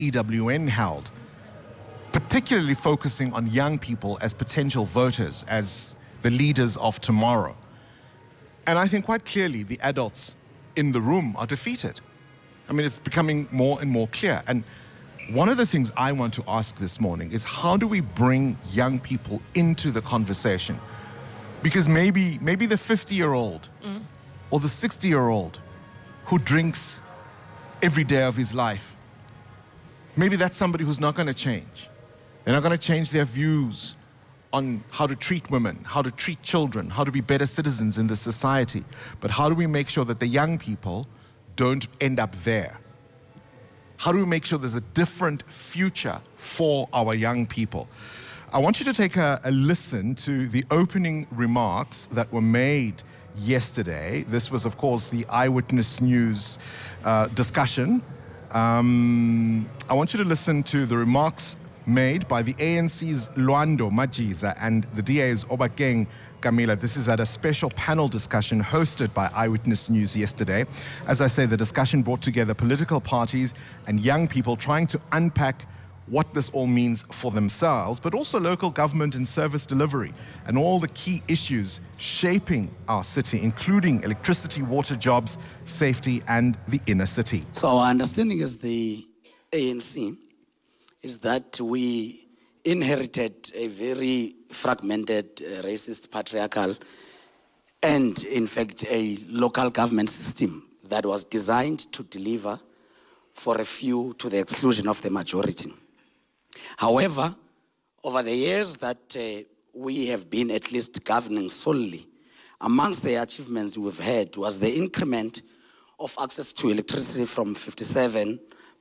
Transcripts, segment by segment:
EWN held, particularly focusing on young people as potential voters, as the leaders of tomorrow. And I think quite clearly the adults in the room are defeated. I mean, it's becoming more and more clear. And one of the things I want to ask this morning is, how do we bring young people into the conversation? Because maybe the 50-year-old or the 60-year-old who drinks every day of his life, maybe that's somebody who's not going to change. They're not going to change their views on how to treat women, how to treat children, how to be better citizens in this society. But how do we make sure that the young people don't end up there? How do we make sure there's a different future for our young people? I want you to take a listen to the opening remarks that were made yesterday. This was, of course, the Eyewitness News discussion. I want you to listen to the remarks made by the ANC's Lwando Majiza and the DA's Obakeng Kamila. This is at a special panel discussion hosted by Eyewitness News yesterday. As I say, the discussion brought together political parties and young people trying to unpack what this all means for themselves, but also local government and service delivery and all the key issues shaping our city, including electricity, water, jobs, safety, and the inner city. So our understanding as the ANC is that we inherited a very fragmented, racist, patriarchal, and in fact a local government system that was designed to deliver for a few to the exclusion of the majority. However, over the years that we have been at least governing solely, amongst the achievements we've had was the increment of access to electricity from 57%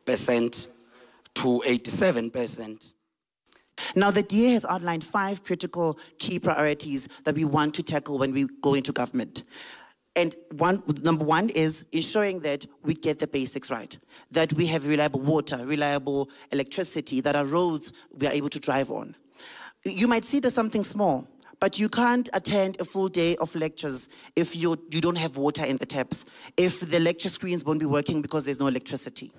to 87%. Now, the DA has outlined 5 critical key priorities that we want to tackle when we go into government. And number one is ensuring that we get the basics right, that we have reliable water, reliable electricity, that our roads we are able to drive on. You might see it as something small, but you can't attend a full day of lectures if you don't have water in the taps, if the lecture screens won't be working because there's no electricity.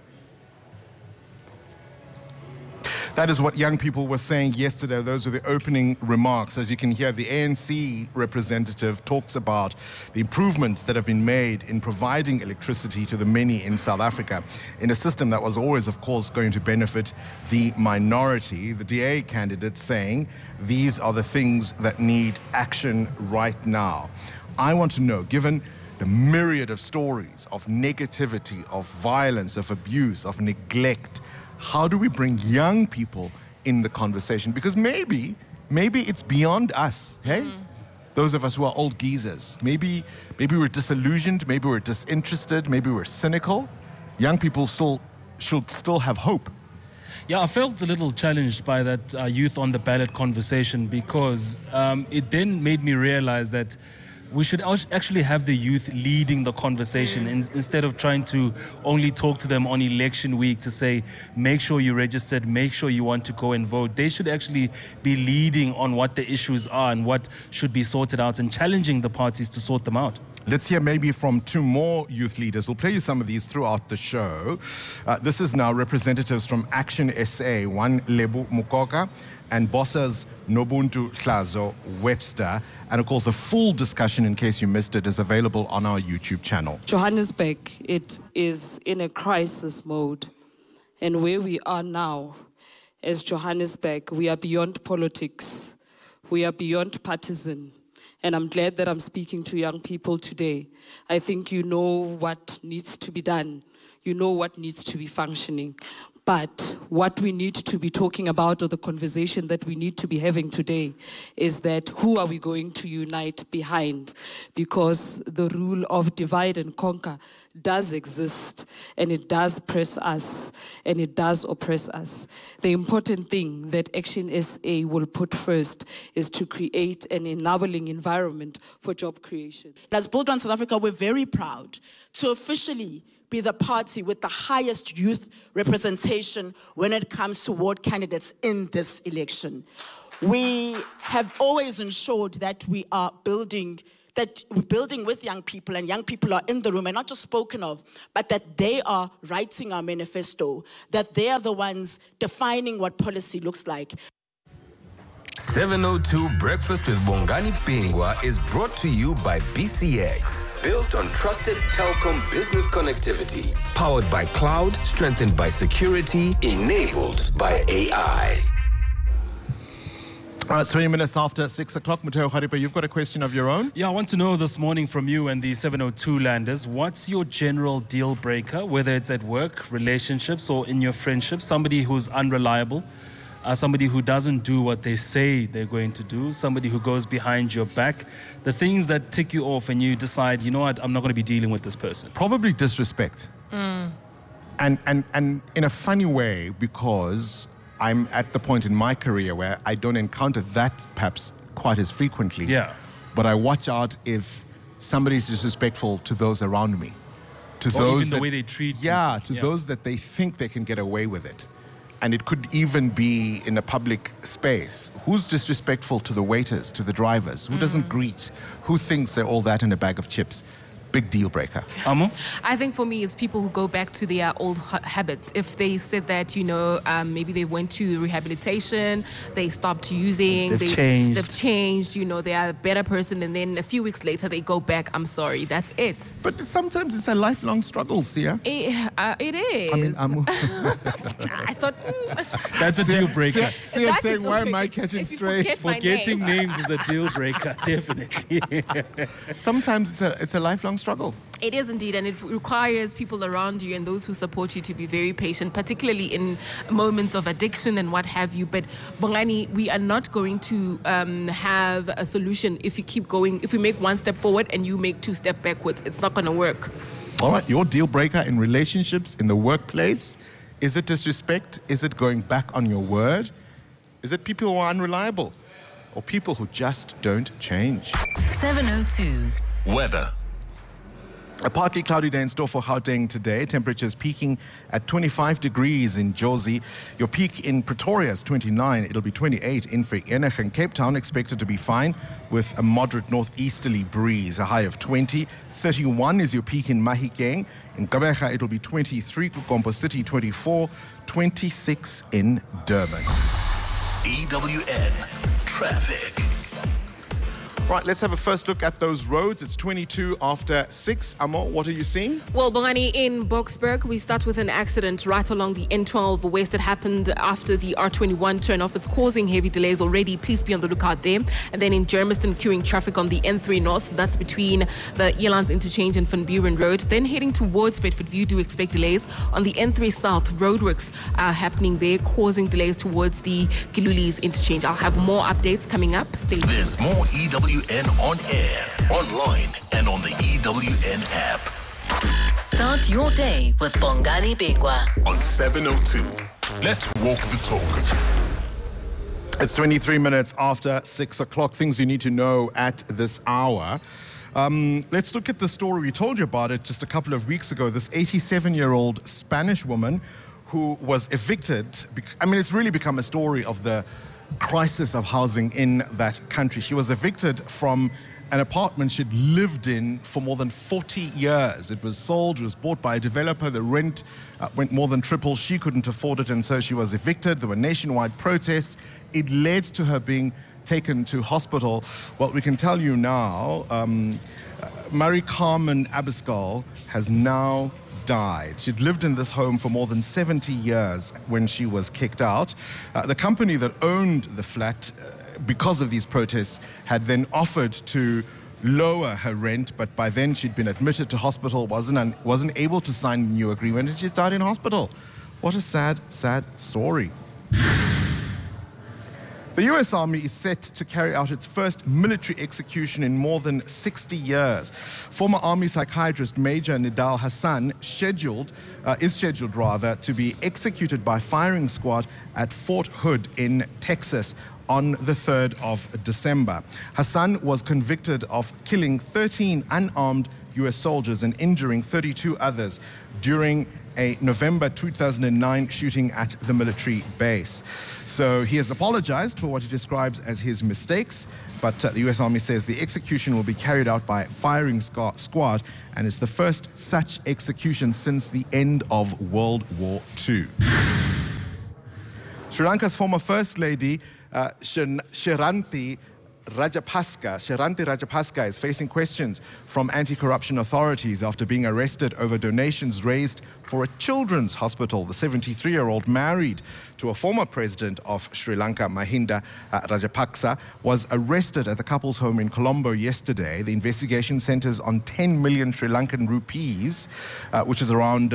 That is what young people were saying yesterday. Those were the opening remarks. As you can hear, the ANC representative talks about the improvements that have been made in providing electricity to the many in South Africa in a system that was always, of course, going to benefit the minority. The DA candidate saying these are the things that need action right now. I want to know, given the myriad of stories of negativity, of violence, of abuse, of neglect, how do we bring young people in the conversation? Because maybe it's beyond us, hey? Those of us who are old geezers. Maybe we're disillusioned, maybe we're disinterested, maybe we're cynical. Young people should still have hope. Yeah, I felt a little challenged by that youth on the ballot conversation, because it then made me realize that we should actually have the youth leading the conversation instead of trying to only talk to them on election week to say, make sure you're registered, make sure you want to go and vote. They should actually be leading on what the issues are and what should be sorted out and challenging the parties to sort them out. Let's hear maybe from 2 more youth leaders. We'll play you some of these throughout the show. This is now representatives from Action SA, one Lebu Mukoka, and Bossa's Nobuntu Hlazo Webster. And of course, the full discussion, in case you missed it, is available on our YouTube channel. Johannesburg, it is in a crisis mode. And where we are now, as Johannesburg, we are beyond politics. We are beyond partisan. And I'm glad that I'm speaking to young people today. I think you know what needs to be done. You know what needs to be functioning. But what we need to be talking about, or the conversation that we need to be having today, is that who are we going to unite behind? Because the rule of divide and conquer does exist, and it does press us, and it does oppress us. The important thing that Action SA will put first is to create an enabling environment for job creation. As Build One South Africa, we're very proud to officially be the party with the highest youth representation when it comes to ward candidates in this election. We have always ensured that we are building that we're building with young people, and young people are in the room and not just spoken of, but that they are writing our manifesto, that they are the ones defining what policy looks like. 702 Breakfast with Bongani Bingwa is brought to you by BCX. Built on trusted telecom business connectivity. Powered by cloud, strengthened by security, enabled by AI. All right, 20 minutes after 6 o'clock. Mateo Kharipa, you've got a question of your own? Yeah, I want to know this morning from you and the 702 landers, what's your general deal breaker, whether it's at work, relationships, or in your friendships? Somebody who's unreliable, somebody who doesn't do what they say they're going to do, somebody who goes behind your back, the things that tick you off and you decide, you know what, I'm not going to be dealing with this person. Probably disrespect. And in a funny way, because I'm at the point in my career where I don't encounter that perhaps quite as frequently. Yeah. But I watch out if somebody's disrespectful to those around me. To Or those even the way they treat you. Yeah, to Yeah. those that they think they can get away with it. And it could even be in a public space. Who's disrespectful to the waiters, to the drivers? Who doesn't greet? Who thinks they're all that in a bag of chips? Big deal breaker. Amo? I think for me, it's people who go back to their old habits. If they said that, maybe they went to rehabilitation, they stopped using, They've changed. they are a better person, and then a few weeks later they go back, I'm sorry, that's it. But sometimes it's a lifelong struggle, Sia. It is. I mean, I thought, That's a deal breaker. Sia That's saying, a why deal am I breaker. catching If you strays? forget my Forgetting name. names is a deal breaker, definitely. Sometimes it's a lifelong struggle. It is indeed, and it requires people around you and those who support you to be very patient, particularly in moments of addiction and what have you. But Bongani, we are not going to have a solution if you keep going. If we make one step forward and you make two steps backwards, it's not going to work. All right, your deal breaker in relationships, in the workplace, is it disrespect? Is it going back on your word? Is it people who are unreliable? Or people who just don't change? 702. Weather. A partly cloudy day in store for Gauteng today. Temperatures peaking at 25 degrees in Jozi. Your peak in Pretoria is 29. It'll be 28 in Vereeniging. And Cape Town expected to be fine with a moderate northeasterly breeze, a high of 20. 31 is your peak in Mahikeng. In Gqeberha, it'll be 23. Kukompo City, 24. 26 in Durban. EWN Traffic. Right, let's have a first look at those roads. It's 22 after 6. Amo, what are you seeing? Well, Bongani, in Boksburg, we start with an accident right along the N12 West. It happened after the R21 turnoff. It's causing heavy delays already. Please be on the lookout there. And then in Germiston, queuing traffic on the N3 North. That's between the Elands Interchange and Van Buren Road. Then heading towards Bedford View, do expect delays. On the N3 South, roadworks are happening there, causing delays towards the Kilulis Interchange. I'll have more updates coming up. Stay tuned. There's more EWN on air, online, and on the EWN app. Start your day with Bongani Bingwa. On 702. Let's walk the talk. It's 23 minutes after 6 o'clock. Things you need to know at this hour. Let's look at the story. We told you about it just a couple of weeks ago. This 87-year-old Spanish woman who was evicted. I mean, it's really become a story of the crisis of housing in that country. She was evicted from an apartment she'd lived in for more than 40 years. It was sold, it was bought by a developer. The rent went more than triple. She couldn't afford it, and so she was evicted. There were nationwide protests. It led to her being taken to hospital. Well, we can tell you now, Marie Carmen Abascal has now died. She'd lived in this home for more than 70 years when she was kicked out. The company that owned the flat, because of these protests, had then offered to lower her rent, but by then she'd been admitted to hospital, wasn't able to sign a new agreement, and she's died in hospital. What a sad, sad story. The U.S. Army is set to carry out its first military execution in more than 60 years. Former Army psychiatrist Major Nidal Hassan is scheduled to be executed by firing squad at Fort Hood in Texas on the 3rd of December. Hassan was convicted of killing 13 unarmed U.S. soldiers and injuring 32 others during a November 2009 shooting at the military base. So he has apologized for what he describes as his mistakes, but the U.S. Army says the execution will be carried out by a firing squad, and it's the first such execution since the end of World War II. Sri Lanka's former First Lady, Sriranti Rajapaksa is facing questions from anti-corruption authorities after being arrested over donations raised for a children's hospital. The 73-year-old, married to a former president of Sri Lanka, Mahinda Rajapaksa, was arrested at the couple's home in Colombo yesterday. The investigation centers on 10 million Sri Lankan rupees, which is around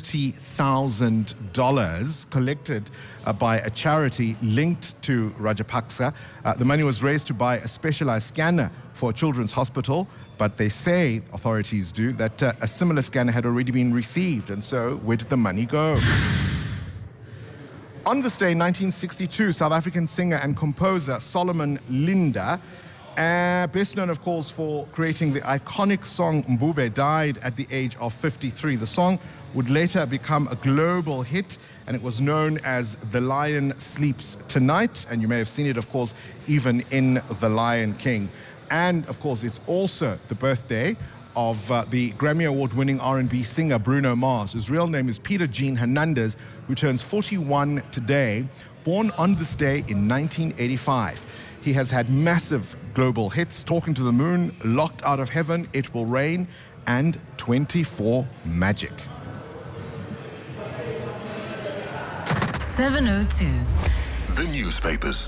$30,000, collected by a charity linked to Rajapaksa. The money was raised to buy a specialized scanner for a children's hospital, but they say, authorities do, that a similar scanner had already been received. And so, where did the money go? On this day in 1962, South African singer and composer Solomon Linda, best known, of course, for creating the iconic song Mbube, died at the age of 53. The song would later become a global hit, and it was known as The Lion Sleeps Tonight, and you may have seen it, of course, even in The Lion King. And, of course, it's also the birthday of the Grammy Award-winning R&B singer Bruno Mars, whose real name is Peter Jean Hernandez, who turns 41 today, born on this day in 1985. He has had massive global hits, Talking to the Moon, Locked Out of Heaven, It Will Rain, and 24 Magic. 702. The newspapers.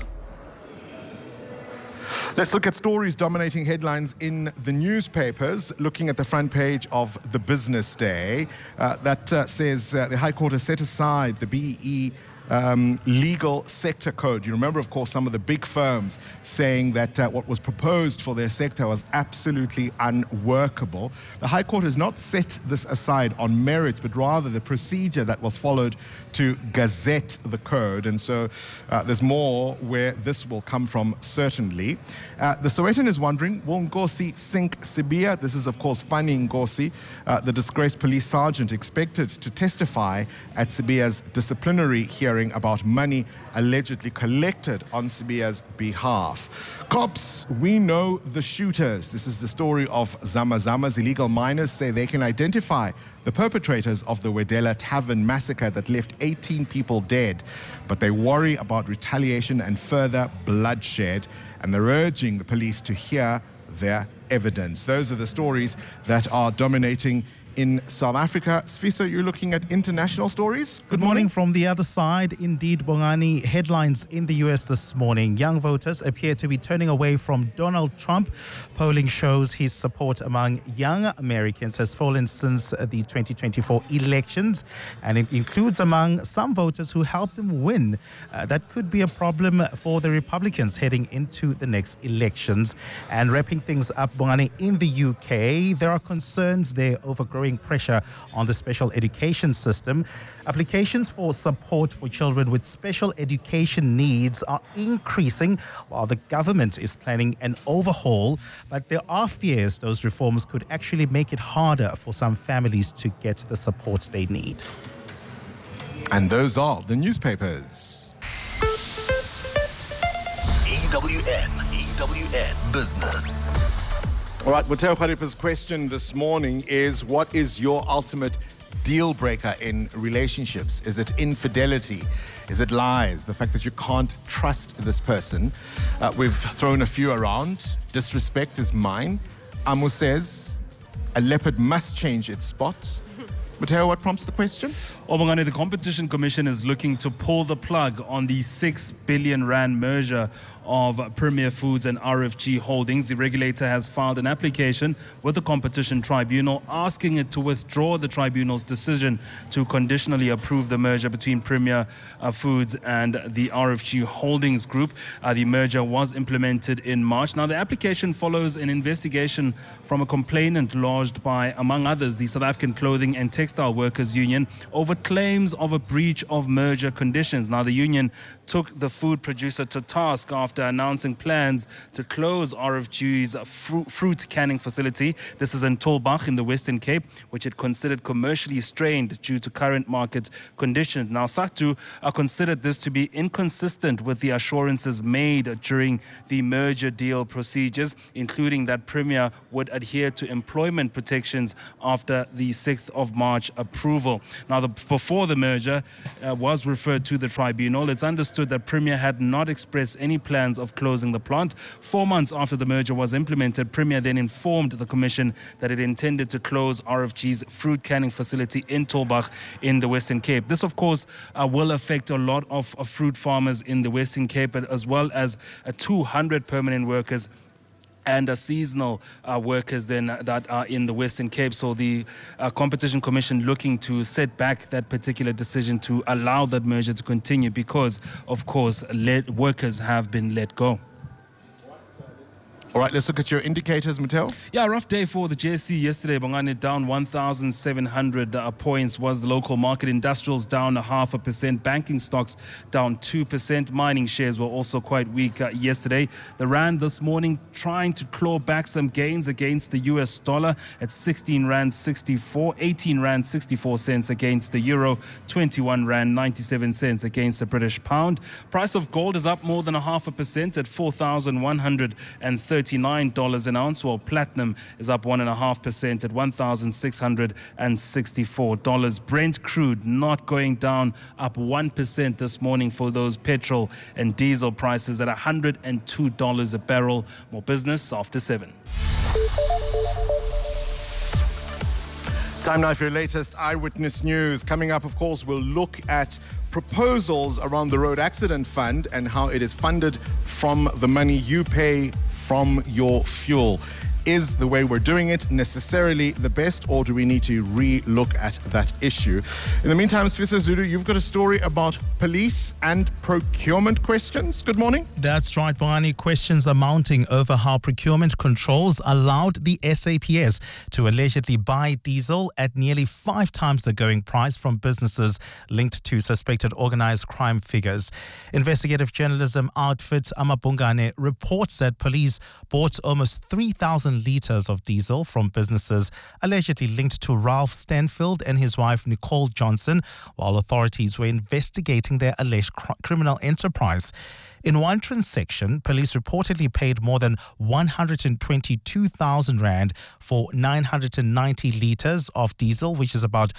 Let's look at stories dominating headlines in the newspapers, looking at the front page of the Business Day. That says the High Court has set aside the BEE legal sector code. You remember, of course, some of the big firms saying that what was proposed for their sector was absolutely unworkable. The High Court has not set this aside on merits, but rather the procedure that was followed to gazette the code. And so there's more where this will come from, certainly. The Sowetan is wondering, will Nkosi sink Sibiya? This is, of course, Fanny Nkosi, the disgraced police sergeant expected to testify at Sibiya's disciplinary hearing about money allegedly collected on Sibiya's behalf. Cops, we know the shooters. This is the story of Zama Zama's. Illegal miners say they can identify the perpetrators of the Wedela Tavern massacre that left 18 people dead, but they worry about retaliation and further bloodshed, and they're urging the police to hear their evidence. Those are the stories that are dominating in South Africa. Sfiso, you're looking at international stories. Good morning from the other side. Indeed, Bongani, headlines in the U.S. this morning. Young voters appear to be turning away from Donald Trump. Polling shows his support among young Americans has fallen since the 2024 elections, and it includes among some voters who helped him win. That could be a problem for the Republicans heading into the next elections. And wrapping things up, Bongani, in the UK, there are concerns there over growing pressure on the special education system. Applications for support for children with special education needs are increasing while the government is planning an overhaul. But there are fears those reforms could actually make it harder for some families to get the support they need. And those are the newspapers. EWN Business. All right, Matteo Paripa's question this morning is, what is your ultimate deal breaker in relationships? Is it infidelity? Is it lies? The fact that you can't trust this person? We've thrown a few around. Disrespect is mine. Amo says, a leopard must change its spots. Matteo, what prompts the question? Obongane, the Competition Commission is looking to pull the plug on the 6 billion rand merger of Premier Foods and RFG Holdings. The regulator has filed an application with the Competition Tribunal asking it to withdraw the tribunal's decision to conditionally approve the merger between Premier Foods and the RFG Holdings Group. The merger was implemented in March. Now, the application follows an investigation from a complainant lodged by, among others, the South African Clothing and Textile Textile Workers Union over claims of a breach of merger conditions. Now, the union took the food producer to task after announcing plans to close RFG's fruit canning facility. This is in Tulbagh in the Western Cape, which it considered commercially strained due to current market conditions. Now, SACTU considered this to be inconsistent with the assurances made during the merger deal procedures, including that Premier would adhere to employment protections after the 6th of March approval. Now, before the merger was referred to the tribunal, it's understood that Premier had not expressed any plans of closing the plant. 4 months after the merger was implemented, Premier then informed the Commission that it intended to close RFG's fruit canning facility in Tulbagh in the Western Cape. This, of course, will affect a lot of fruit farmers in the Western Cape, as well as 200 permanent workers and seasonal workers then that are in the Western Cape. So the Competition Commission looking to set back that particular decision to allow that merger to continue because, of course, workers have been let go. All right, let's look at your indicators, Mateo. Yeah, rough day for the JSE yesterday. Bongani down 1,700 points was the local market. Industrials down 0.5%. Banking stocks down 2%. Mining shares were also quite weak yesterday. The Rand this morning trying to claw back some gains against the US dollar at 16 Rand 64, 18 Rand 64 cents against the Euro, 21 Rand 97 cents against the British Pound. Price of gold is up more than 0.5% at $4,139 an ounce, while platinum is up 1.5% at $1,664. Brent crude not going down, up 1% this morning for those petrol and diesel prices at $102 a barrel. More business after 7. Time now for your latest Eyewitness News. Coming up, of course, we'll look at proposals around the Road Accident Fund and how it is funded from the money you pay from your fuel. Is the way we're doing it necessarily the best, or do we need to re-look at that issue? In the meantime, Sfisa Zulu, you've got a story about police and procurement questions. Good morning. That's right, Bongani. Questions are mounting over how procurement controls allowed the SAPS to allegedly buy diesel at nearly 5 times the going price from businesses linked to suspected organized crime figures. Investigative journalism outfit Amabungane reports that police bought almost 3,000 litres of diesel from businesses allegedly linked to Ralph Stanfield and his wife Nicole Johnson, while authorities were investigating their alleged criminal enterprise. In one transaction, police reportedly paid more than 122,000 Rand for 990 litres of diesel, which is about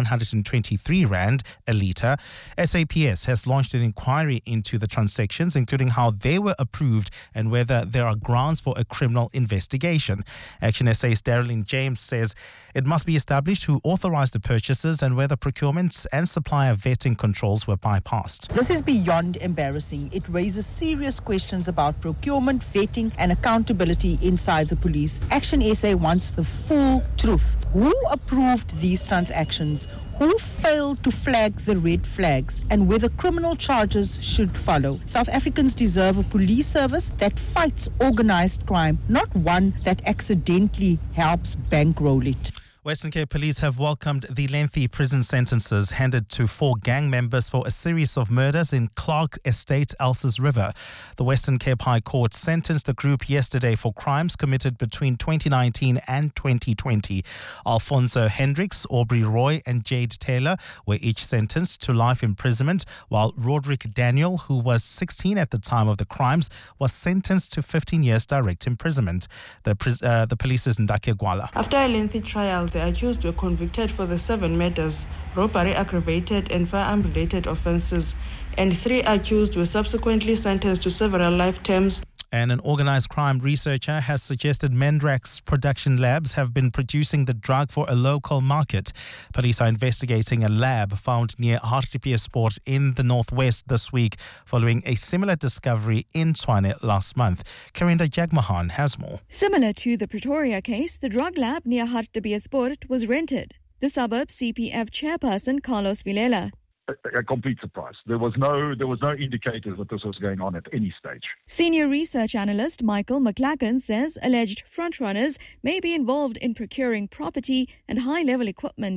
123 Rand a litre. SAPS has launched an inquiry into the transactions, including how they were approved and whether there are grounds for a criminal investigation. Action SA's Darylyn James says it must be established who authorised the purchases and whether procurement and supplier vetting controls were bypassed. This is beyond embarrassing. It raises serious questions about procurement, vetting and accountability inside the police. Action SA wants the full truth. Who approved these transactions? Who failed to flag the red flags, and whether criminal charges should follow? South Africans deserve a police service that fights organised crime, not one that accidentally helps bankroll it. Western Cape Police have welcomed the lengthy prison sentences handed to 4 gang members for a series of murders in Clark Estate, Elsa's River. The Western Cape High Court sentenced the group yesterday for crimes committed between 2019 and 2020. Alfonso Hendricks, Aubrey Roy and Jade Taylor were each sentenced to life imprisonment, while Roderick Daniel, who was 16 at the time of the crimes, was sentenced to 15 years direct imprisonment. The police's Ndake Gwala. After a lengthy trial, the accused were convicted for the 7 murders, robbery aggravated and firearm-related offences, and 3 accused were subsequently sentenced to several life terms. And an organised crime researcher has suggested Mendrax production labs have been producing the drug for a local market. Police are investigating a lab found near Hartbeespoort in the northwest this week, following a similar discovery in Tshwane last month. Karinda Jagmohan has more. Similar to the Pretoria case, the drug lab near Hartbeespoort was rented. The suburb CPF chairperson Carlos Vilela. A complete surprise. There was no indicators that this was going on at any stage. Senior research analyst Michael McLagan says alleged frontrunners may be involved in procuring property and high-level equipment.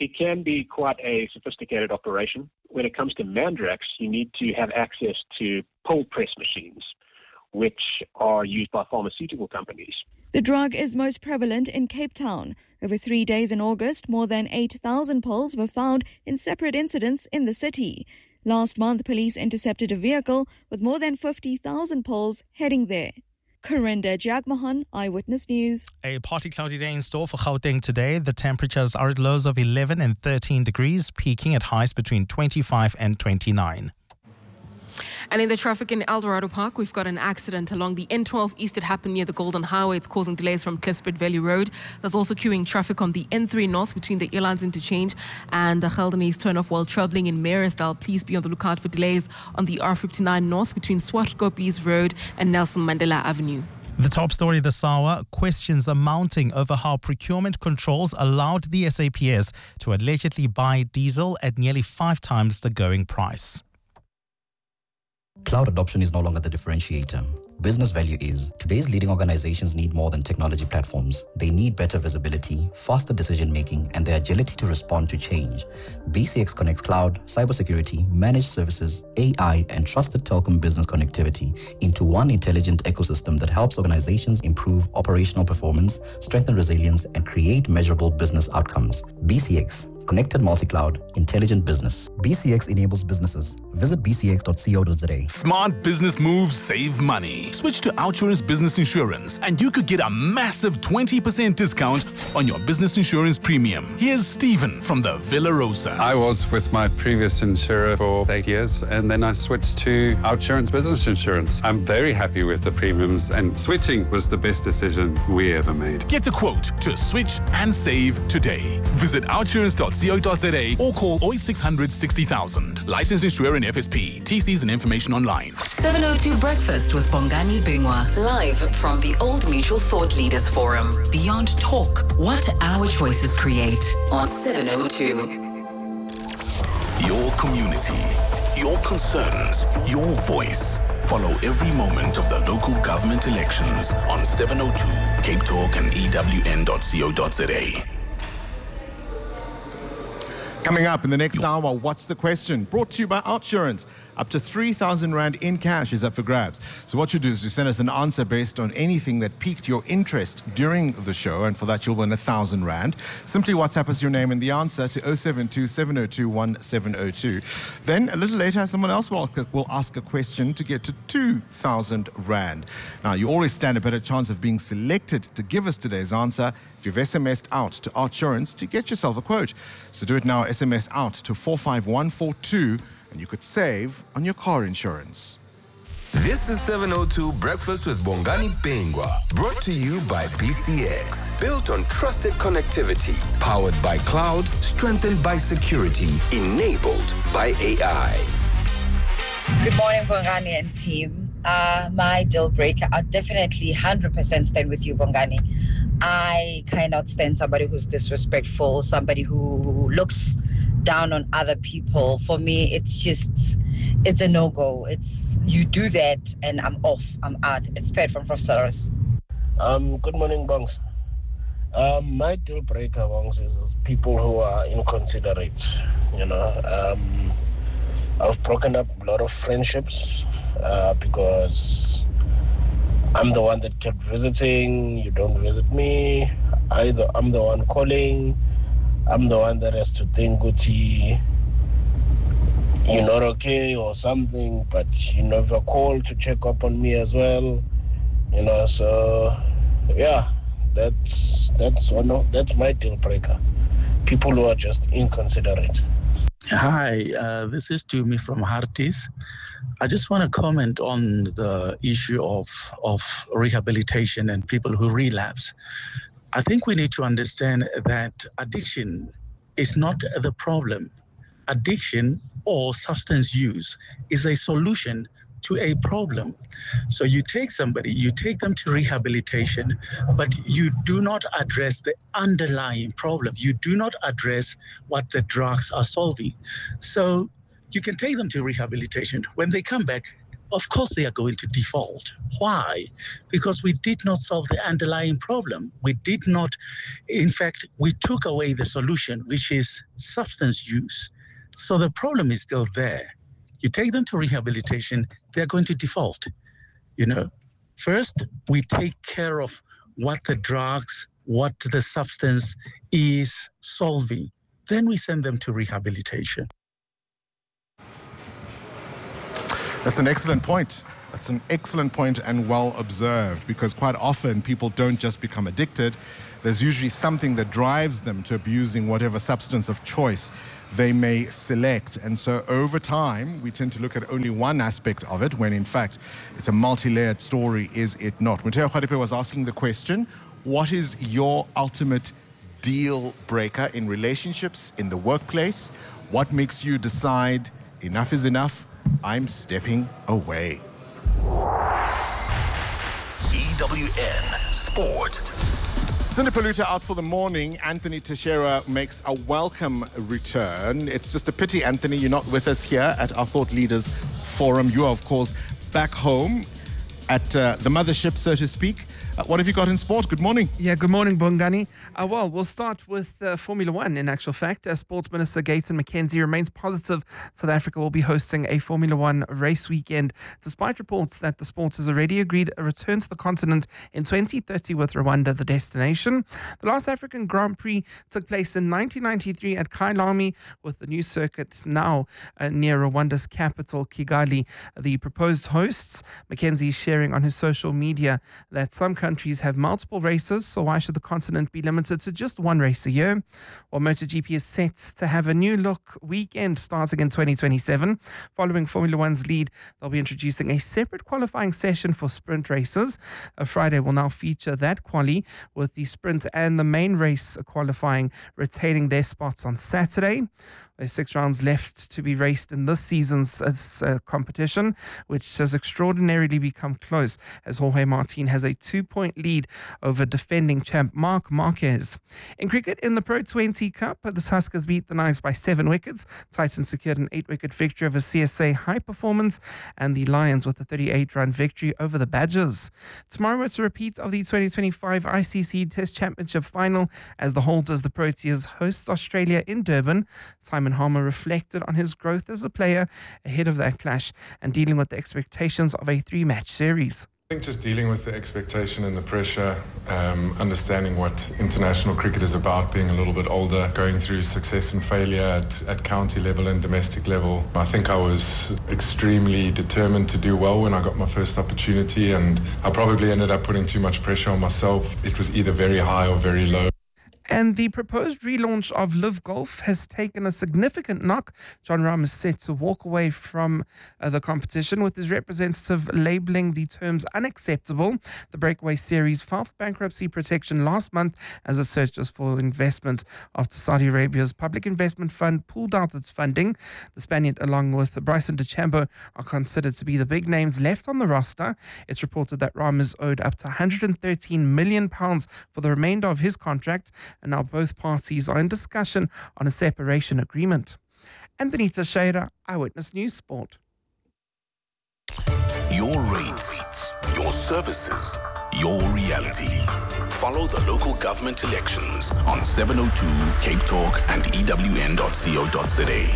it can be quite a sophisticated operation. When it comes to Mandrax, you need to have access to pull press machines, which are used by pharmaceutical companies. The drug is most prevalent in Cape Town. Over 3 days in August, more than 8,000 poles were found in separate incidents in the city. Last month, police intercepted a vehicle with more than 50,000 poles heading there. Karinda Jagmohan, Eyewitness News. A partly cloudy day in store for Gauteng today. The temperatures are at lows of 11 and 13 degrees, peaking at highs between 25 and 29. And in the traffic in Eldorado Park, we've got an accident along the N12 East. It happened near the Golden Highway. It's causing delays from Cliffsbridge Valley Road. There's also queuing traffic on the N3 North between the Airlines Interchange and the Gelden East turnoff while traveling in Marisdale. Please be on the lookout for delays on the R59 North between Swartkopies Road and Nelson Mandela Avenue. The top story this hour, questions are mounting over how procurement controls allowed the SAPS to allegedly buy diesel at nearly 5 times the going price. Cloud adoption is no longer the differentiator. Business value is. Today's leading organizations need more than technology platforms. They need better visibility, faster decision-making, and the agility to respond to change. BCX connects cloud, cybersecurity, managed services, AI, and trusted telecom business connectivity into one intelligent ecosystem that helps organizations improve operational performance, strengthen resilience, and create measurable business outcomes. BCX. Connected multi-cloud, intelligent business. BCX enables businesses. Visit bcx.co.za. Smart business moves save money. Switch to Outsurance Business Insurance and you could get a massive 20% discount on your business insurance premium. Here's Stephen from the Villa Rosa. I was with my previous insurer for 8 years and then I switched to Outsurance Business Insurance. I'm very happy with the premiums and switching was the best decision we ever made. Get a quote to switch and save today. Visit outsurance.co.za or call 0800 60,000. Licensed insurer and FSP. TCs and information online. 702 Breakfast with Bongani Bingwa. Live from the Old Mutual Thought Leaders Forum. Beyond talk, what our choices create on 702. Your community, your concerns, your voice. Follow every moment of the local government elections on 702 Cape Talk and EWN.co.za. Coming up in the next hour, What's the Question? Brought to you by Outsurance. Up to 3,000 Rand in cash is up for grabs. So what you do is you send us an answer based on anything that piqued your interest during the show, and for that you'll win 1,000 Rand. Simply WhatsApp us your name and the answer to 072 702 1702. Then a little later, someone else will ask a question to get to 2,000 Rand. Now, you always stand a better chance of being selected to give us today's answer if you've SMS'd out to Outsurance to get yourself a quote. So do it now, SMS out to 45142, and you could save on your car insurance. This is 702 Breakfast with Bongani Bingwa, brought to you by BCX. Built on trusted connectivity, powered by cloud, strengthened by security, enabled by AI. Good morning, Bongani and team. My deal breaker, I'll definitely 100% stand with you, Bongani. I cannot stand somebody who's disrespectful, somebody who looks down on other people. For me, it's a no-go. It's, you do that and I'm off, I'm out. It's Pat from Frosteros. Good morning, Bongs. My deal breaker, Bongs, is people who are inconsiderate. You know, I've broken up a lot of friendships because I'm the one that kept visiting, you don't visit me. Either I'm the one calling, I'm the one that has to think, Gucci, you're not okay or something, but you never call to check up on me as well. You know, so yeah, that's my deal breaker. People who are just inconsiderate. Hi, this is Tumi from Hartis. I just want to comment on the issue of rehabilitation and people who relapse. I think we need to understand that addiction is not the problem. Addiction or substance use is a solution to a problem. So you take somebody, you take them to rehabilitation, but you do not address the underlying problem. You do not address what the drugs are solving. So you can take them to rehabilitation. When they come back, of course they are going to default. Why? Because we did not solve the underlying problem. We did not, in fact, we took away the solution, which is substance use. So the problem is still there. You take them to rehabilitation, they're going to default. First, we take care of what the drugs, what the substance is solving. Then we send them to rehabilitation. That's an excellent point. That's an excellent point and well observed, because quite often people don't just become addicted. There's usually something that drives them to abusing whatever substance of choice they may select. And so over time, we tend to look at only one aspect of it, when in fact it's a multi-layered story, is it not? Muteo Khadipe was asking the question, what is your ultimate deal breaker in relationships, in the workplace? What makes you decide enough is enough? I'm stepping away. EWN Sport. Cindy Paluta out for the morning. Anthony Teixeira makes a welcome return. It's just a pity, Anthony, you're not with us here at our Thought Leaders Forum. You are, of course, back home at the mothership, so to speak. What have you got in sport? Good morning. Yeah, good morning, Bongani. Well, we'll start with Formula One, in actual fact. Sports Minister Gayton McKenzie remains positive South Africa will be hosting a Formula One race weekend, despite reports that the sport has already agreed a return to the continent in 2030 with Rwanda the destination. The last African Grand Prix took place in 1993 at Kyalami, with the new circuit now near Rwanda's capital, Kigali. The proposed hosts, McKenzie sharing on his social media that some countries have multiple races, so why should the continent be limited to just one race a year? Well, MotoGP is set to have a new look weekend starting in 2027. Following Formula One's lead, they'll be introducing a separate qualifying session for sprint races. Friday will now feature that quali, with the sprint and the main race qualifying retaining their spots on Saturday. There's 6 rounds left to be raced in this season's competition, which has extraordinarily become close, as Jorge Martin has a 2-point lead over defending champ Marc Marquez. In cricket, in the Pro 20 Cup, the Huskers beat the Knights by 7 wickets. Titans secured an 8-wicket victory over CSA High Performance, and the Lions with a 38-run victory over the Badgers. Tomorrow it's a repeat of the 2025 ICC Test Championship final, as the holders, the Proteas, host Australia in Durban. Simon Harmer reflected on his growth as a player ahead of that clash and dealing with the expectations of a 3-match series. I think just dealing with the expectation and the pressure, understanding what international cricket is about, being a little bit older, going through success and failure at county level and domestic level. I think I was extremely determined to do well when I got my first opportunity, and I probably ended up putting too much pressure on myself. It was either very high or very low. And the proposed relaunch of Live Golf has taken a significant knock. John Rahm is set to walk away from the competition, with his representative labelling the terms unacceptable. The Breakaway Series filed for bankruptcy protection last month as it searches for investment after Saudi Arabia's public investment fund pulled out its funding. The Spaniard, along with Bryson DeChambeau, are considered to be the big names left on the roster. It's reported that Rahm is owed up to £113 million for the remainder of his contract, and now both parties are in discussion on a separation agreement. Anthony Teixeira, Eyewitness News Sport. Your rates, your services, your reality. Follow the local government elections on 702 Cape Talk and EWN.co.za.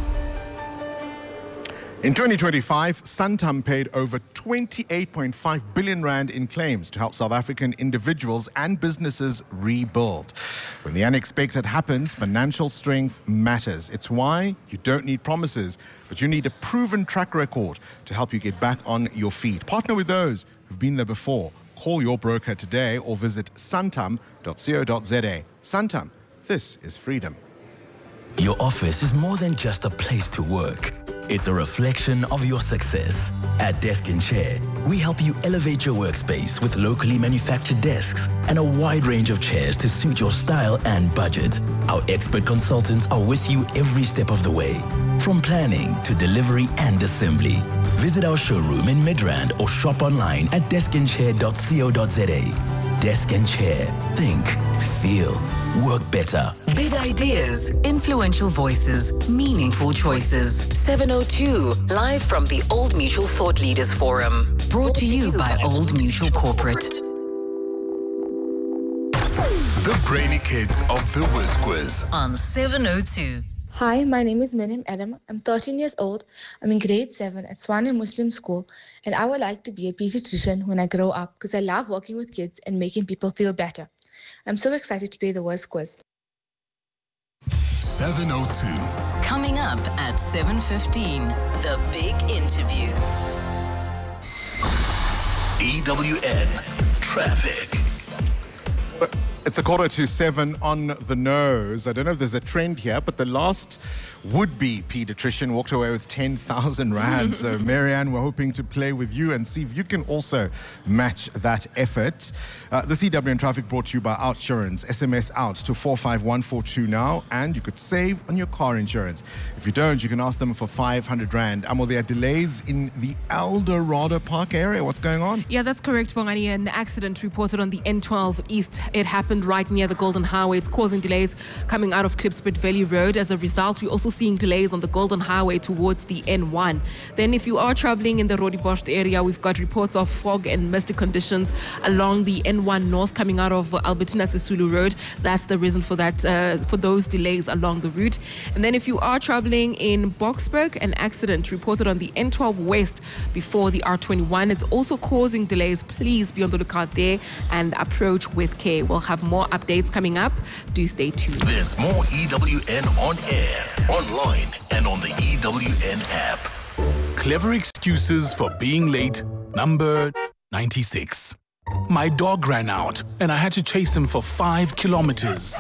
In 2025, Santam paid over 28.5 billion rand in claims to help South African individuals and businesses rebuild. When the unexpected happens, financial strength matters. It's why you don't need promises, but you need a proven track record to help you get back on your feet. Partner with those who've been there before. Call your broker today or visit santam.co.za. Santam, this is freedom. Your office is more than just a place to work. It's a reflection of your success. At Desk and Chair, we help you elevate your workspace with locally manufactured desks and a wide range of chairs to suit your style and budget. Our expert consultants are with you every step of the way, from planning to delivery and assembly. Visit our showroom in Midrand or shop online at deskandchair.co.za. Desk and Chair. Think, feel, work better. Big ideas, influential voices, meaningful choices. 702, live from the Old Mutual Thought Leaders Forum. Brought to you by Old Mutual Corporate. The Brainy Kids of the Whiz Quiz on 702. Hi, my name is Miriam Adam. I'm 13 years old. I'm in grade 7 at Swanen Muslim School, and I would like to be a pediatrician when I grow up because I love working with kids and making people feel better. I'm so excited to play the Whiz Quiz. 702. Coming up at 7:15, the big interview. EWN Traffic. It's 6:45 on the nose. I don't know if there's a trend here, but the last would-be pediatrician walked away with 10,000 Rand. So, Marianne, we're hoping to play with you and see if you can also match that effort. The EWN Traffic brought to you by Outsurance. SMS out to 45142 now, and you could save on your car insurance. If you don't, you can ask them for 500 Rand. Amo, there are delays in the Eldorado Park area. What's going on? Yeah, that's correct, Bongani. An accident reported on the N12 East. It happened right near the Golden Highway. It's causing delays coming out of Klipspruit Valley Road. As a result, we're also seeing delays on the Golden Highway towards the N1. Then if you are traveling in the Roodepoort area, we've got reports of fog and misty conditions along the N1 North coming out of Albertina Sisulu Road. That's the reason for that, for those delays along the route. And then if you are traveling in Boksburg, an accident reported on the N12 West before the R21. It's also causing delays. Please be on the lookout there and approach with care. We'll have more updates coming up. Do stay tuned. There's more EWN on air, online, and on the EWN app. Clever excuses for being late, number 96. My dog ran out, and I had to chase him for 5 kilometers.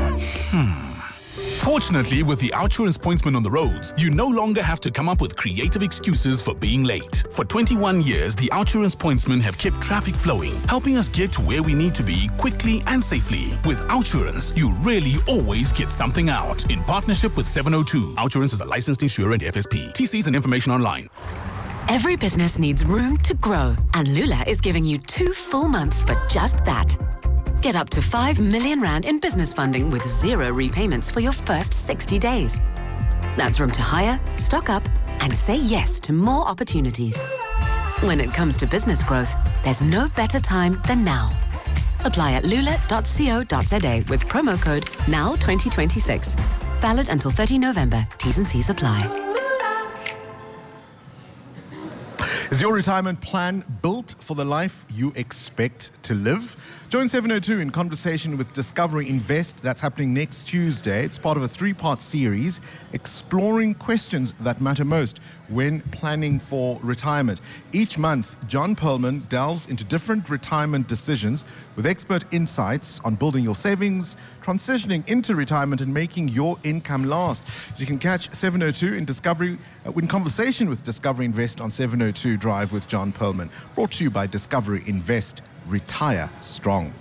Fortunately, with the Outsurance Pointsman on the roads, you no longer have to come up with creative excuses for being late. For 21 years, the Outsurance Pointsmen have kept traffic flowing, helping us get to where we need to be quickly and safely. With Outsurance, you really always get something out. In partnership with 702, Outsurance is a licensed insurer and FSP. TCs and information online. Every business needs room to grow, and Lula is giving you 2 full months for just that. Get up to 5 million Rand in business funding with 0 repayments for your first 60 days. That's room to hire, stock up, and say yes to more opportunities. When it comes to business growth, there's no better time than now. Apply at lula.co.za with promo code NOW2026. Valid until 30 November. T's and C's apply. Is your retirement plan built for the life you expect to live? Join 702 in conversation with Discovery Invest. That's happening next Tuesday. It's part of a 3-part series exploring questions that matter most when planning for retirement. Each month, John Perlman delves into different retirement decisions with expert insights on building your savings, transitioning into retirement, and making your income last. So you can catch 702 in Discovery, in conversation with Discovery Invest on 702 Drive with John Perlman. Brought to you by Discovery Invest. Retire strong.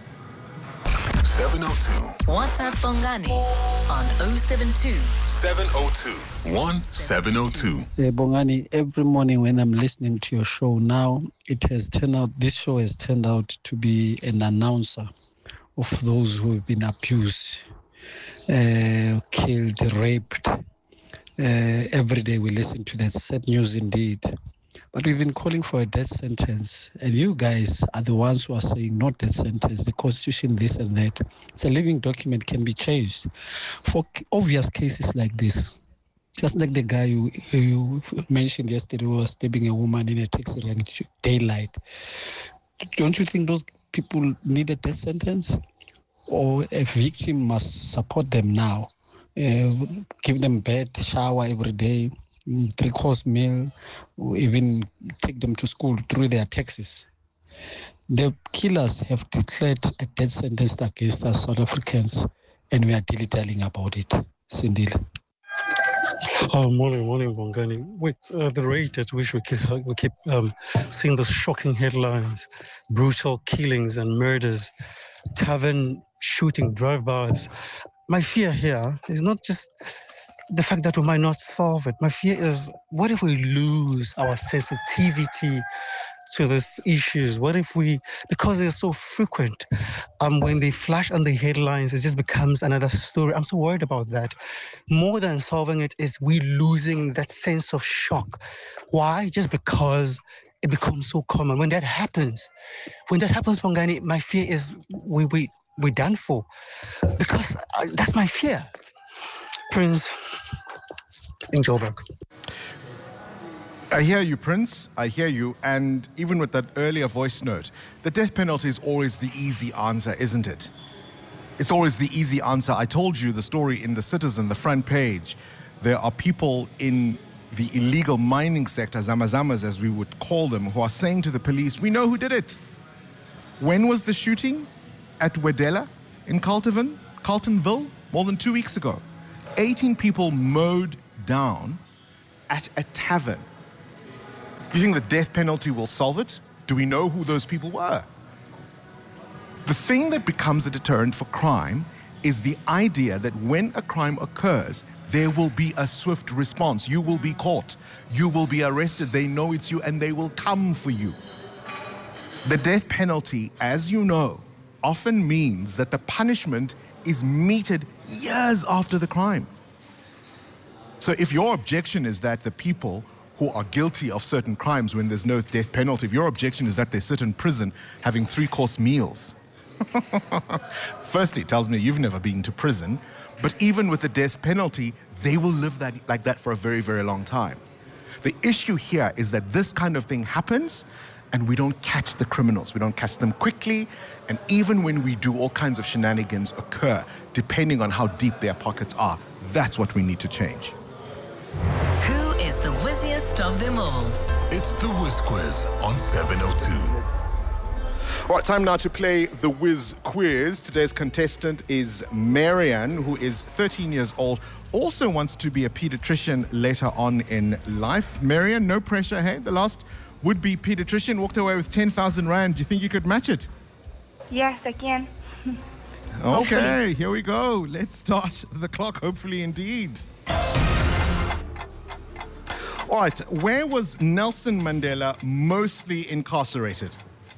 702. WhatsApp Bongani on 072 702 1702. Bongani, every morning when I'm listening to your show now, this show has turned out to be an announcer of those who have been abused, killed, raped. Every day we listen to that. Sad news indeed. But we've been calling for a death sentence, and you guys are the ones who are saying not death sentence, the constitution, this and that. It's a living document, can be changed. For obvious cases like this, just like the guy you mentioned yesterday who was stabbing a woman in a taxi rank daylight, don't you think those people need a death sentence? Or a victim must support them now, give them bed, shower every day, 3-course meal, or even take them to school through their taxes. The killers have declared a death sentence against us South Africans, and we are dilly-dallying about it. Sindile. Morning, Bongani. With the rate at which we keep seeing the shocking headlines, brutal killings and murders, tavern shooting, drive-bys, my fear here is not just the fact that we might not solve it. My fear is, what if we lose our sensitivity to these issues? What if we, because they're so frequent, when they flash on the headlines, it just becomes another story. I'm so worried about that. More than solving it is we losing that sense of shock. Why? Just because it becomes so common. When that happens, Bongani, my fear is we're done for. Because that's my fear. Prince in Joburg. I hear you, Prince. I hear you. And even with that earlier voice note, the death penalty is always the easy answer, isn't it? It's always the easy answer. I told you the story in The Citizen, the front page. There are people in the illegal mining sector, zamazamas as we would call them, who are saying to the police, we know who did it. When was the shooting? At Wedella in Carltonville, more than 2 weeks ago. 18 people mowed down at a tavern. You think the death penalty will solve it? Do we know who those people were? The thing that becomes a deterrent for crime is the idea that when a crime occurs, there will be a swift response. You will be caught. You will be arrested. They know it's you and they will come for you. The death penalty, as you know, often means that the punishment is meted years after the crime. So if your objection is that the people who are guilty of certain crimes when there's no death penalty, if your objection is that they sit in prison having 3-course meals, firstly, it tells me you've never been to prison, but even with the death penalty, they will live like that for a very, very long time. The issue here is that this kind of thing happens and we don't catch the criminals. We don't catch them quickly. And even when we do, all kinds of shenanigans occur, depending on how deep their pockets are. That's what we need to change. Who is the whizziest of them all? It's the Whiz Quiz on 702. All right, time now to play the Whiz Quiz. Today's contestant is Marianne, who is 13 years old, also wants to be a pediatrician later on in life. Marianne, no pressure, hey? The last would-be pediatrician walked away with 10,000 Rand. Do you think you could match it? Yes, I can. Okay, here we go. Let's start the clock, hopefully indeed. All right, where was Nelson Mandela mostly incarcerated?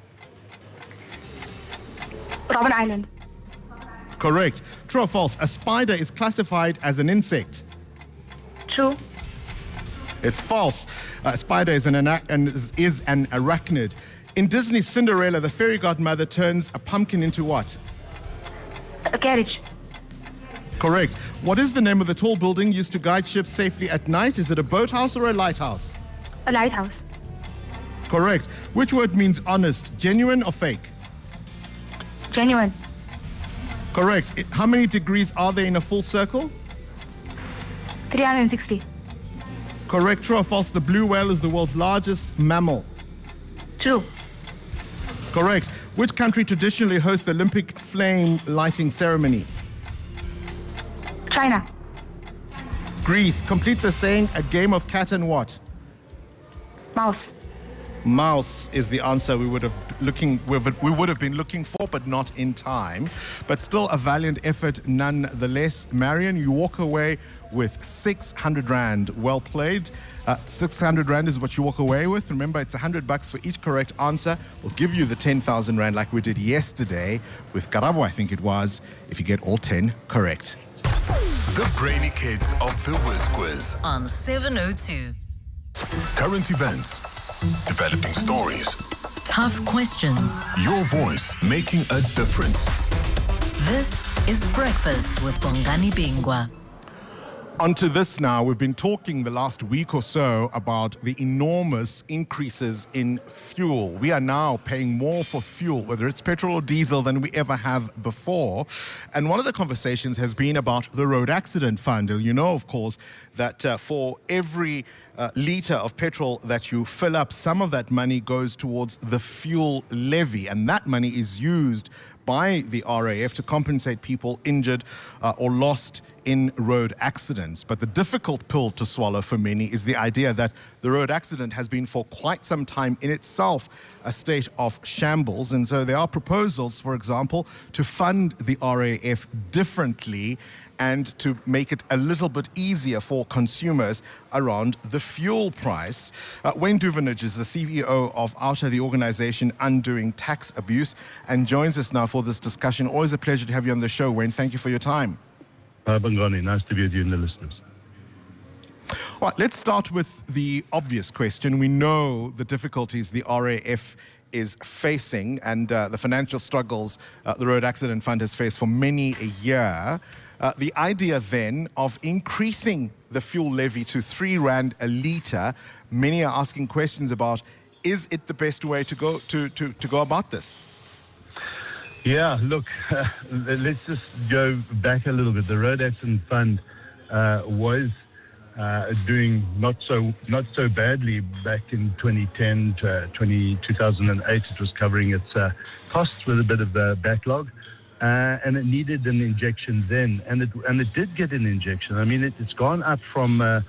Robben Island. Correct. True or false? A spider is classified as an insect. True. It's false. A spider is an arachnid. In Disney's Cinderella, the fairy godmother turns a pumpkin into what? A carriage. Correct. What is the name of the tall building used to guide ships safely at night? Is it a boathouse or a lighthouse? A lighthouse. Correct. Which word means honest? Genuine or fake? Genuine. Correct. How many degrees are there in a full circle? 360. Correct. True or false? The blue whale is the world's largest mammal. True. Correct. Which country traditionally hosts the Olympic flame lighting ceremony? China. Greece. Complete the saying, a game of cat and what? Mouse. Mouse is the answer we would have been looking for, but not in time. But still a valiant effort nonetheless. Marion, you walk away with 600 Rand. Well played. 600 Rand is what you walk away with. Remember, it's $100 for each correct answer. We'll give you the 10,000 Rand like we did yesterday with Karabo, I think it was, if you get all 10 correct. The Brainy Kids of the Whiz Quiz on 702. Current events, developing stories, tough questions, your voice making a difference. This is Breakfast with Bongani Bingwa. On to this now. We've been talking the last week or so about the enormous increases in fuel. We are now paying more for fuel, whether it's petrol or diesel, than we ever have before. And one of the conversations has been about the road accident fund. You know, of course, that for every litre of petrol that you fill up, some of that money goes towards the fuel levy. And that money is used by the RAF to compensate people injured or lost in road accidents. But the difficult pill to swallow for many is the idea that the road accident has been for quite some time in itself a state of shambles. And so there are proposals, for example, to fund the RAF differently and to make it a little bit easier for consumers around the fuel price. Wayne Duvenage is the CEO of OUTA, the organization Undoing Tax Abuse, and joins us now for this discussion. Always a pleasure to have you on the show, Wayne. Thank you for your time. Bongani, nice to be with you and the listeners. All right, let's start with the obvious question. We know the difficulties the RAF is facing and the financial struggles the Road Accident Fund has faced for many a year. The idea then of increasing the fuel levy to R3 a litre, many are asking questions about, is it the best way to go about this? Yeah, look, let's just go back a little bit. The Road Accident Fund was doing not so badly back in 2010 to 2008. It was covering its costs with a bit of a backlog. And it needed an injection then, and it did get an injection. I mean, it's gone up from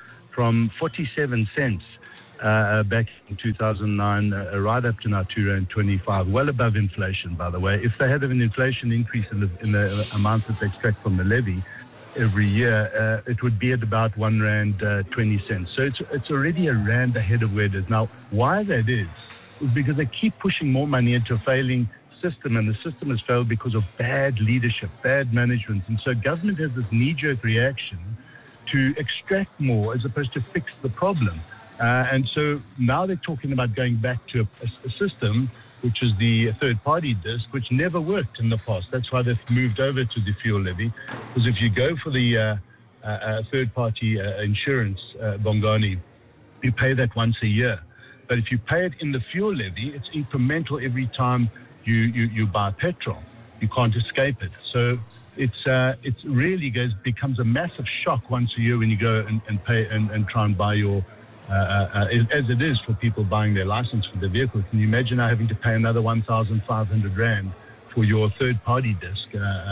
47 cents back in 2009, right up to now R2.25, well above inflation, by the way. If they had an inflation increase in the amount that they extract from the levy every year, it would be at about R1.20. So it's already R1 ahead of where it is now. Why that is because they keep pushing more money into a failing system, and the system has failed because of bad leadership, bad management. And so government has this knee-jerk reaction to extract more as opposed to fix the problem. And so now they're talking about going back to a system which is the third-party disc, which never worked in the past. That's why they've moved over to the fuel levy. Because if you go for the third-party insurance, Bongani, you pay that once a year. But if you pay it in the fuel levy, it's incremental every time you buy petrol. You can't escape it. So it really becomes a massive shock once a year when you go and pay and try and buy your as it is for people buying their license for their vehicle. Can you imagine now having to pay another 1,500 Rand for your third-party disc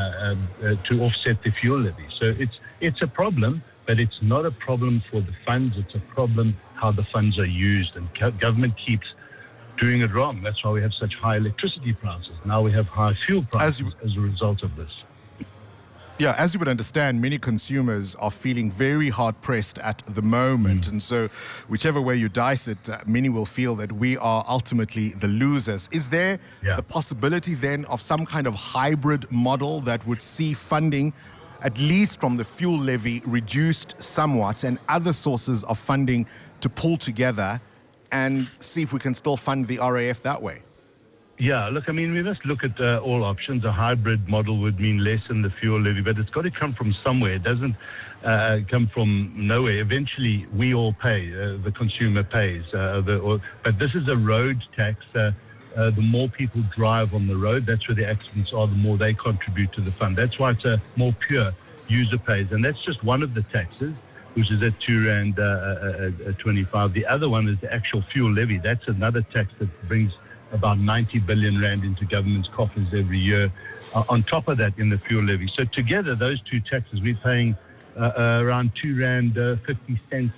to offset the fuel levy? So it's a problem, but it's not a problem for the funds. It's a problem how the funds are used, and government keeps doing it wrong. That's why we have such high electricity prices. Now we have high fuel prices as a result of this. Yeah, as you would understand, many consumers are feeling very hard-pressed at the moment. And so whichever way you dice it, many will feel that we are ultimately the losers. Is there the possibility then of some kind of hybrid model that would see funding, at least from the fuel levy, reduced somewhat and other sources of funding to pull together and see if we can still fund the RAF that way? Yeah, look, I mean, we must look at all options. A hybrid model would mean less in the fuel levy, but it's got to come from somewhere. It doesn't come from nowhere. Eventually, we all pay. The consumer pays. But this is a road tax. The more people drive on the road, that's where the accidents are, the more they contribute to the fund. That's why it's a more pure user pays. And that's just one of the taxes, which is at R2.25. The other one is the actual fuel levy. That's another tax that brings about 90 billion Rand into government's coffers every year. On top of that, in the fuel levy. So together, those two taxes, we're paying around R2.50.